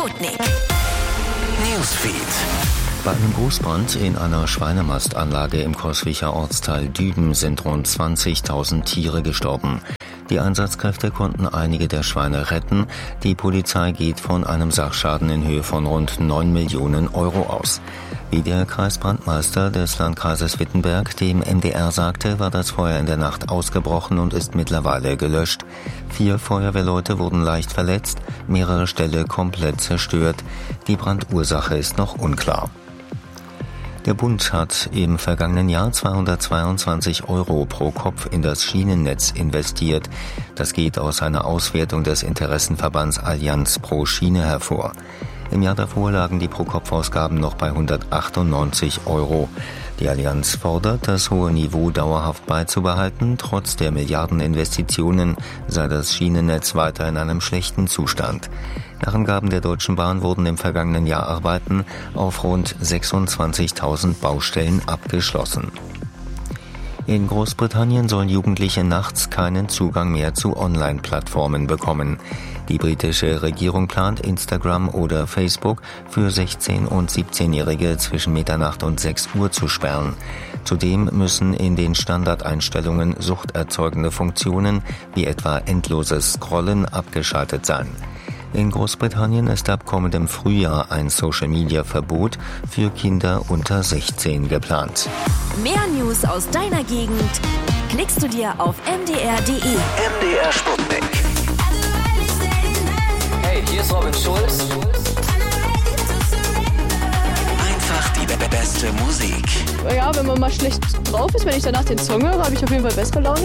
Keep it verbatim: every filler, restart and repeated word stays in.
Sputnik Newsfeed. Bei einem Großbrand in einer Schweinemastanlage im Coswicher Ortsteil Düben sind rund zwanzigtausend Tiere gestorben. Die Einsatzkräfte konnten einige der Schweine retten. Die Polizei geht von einem Sachschaden in Höhe von rund neun Millionen Euro aus. Wie der Kreisbrandmeister des Landkreises Wittenberg dem M D R sagte, war das Feuer in der Nacht ausgebrochen und ist mittlerweile gelöscht. Vier Feuerwehrleute wurden leicht verletzt, mehrere Ställe komplett zerstört. Die Brandursache ist noch unklar. Der Bund hat im vergangenen Jahr zweihundertzweiundzwanzig Euro pro Kopf in das Schienennetz investiert. Das geht aus einer Auswertung des Interessenverbands Allianz pro Schiene hervor. Im Jahr davor lagen die Pro-Kopf-Ausgaben noch bei hundertachtundneunzig Euro. Die Allianz fordert, das hohe Niveau dauerhaft beizubehalten. Trotz der Milliardeninvestitionen sei das Schienennetz weiter in einem schlechten Zustand. Nach Angaben der Deutschen Bahn wurden im vergangenen Jahr Arbeiten auf rund sechsundzwanzigtausend Baustellen abgeschlossen. In Großbritannien sollen Jugendliche nachts keinen Zugang mehr zu Online-Plattformen bekommen. Die britische Regierung plant, Instagram oder Facebook für sechzehn- und siebzehnjährige zwischen Mitternacht und sechs Uhr zu sperren. Zudem müssen in den Standardeinstellungen suchterzeugende Funktionen wie etwa endloses Scrollen abgeschaltet sein. In Großbritannien ist ab kommendem Frühjahr ein Social-Media-Verbot für Kinder unter sechzehn geplant. Mehr News aus deiner Gegend klickst du dir auf m d r punkt d e. M D R Sputnik. Hey, hier ist Robin Schulz. Einfach die be- beste Musik. Ja, wenn man mal schlecht drauf ist, wenn ich danach den Song höre, habe ich auf jeden Fall bessere Laune.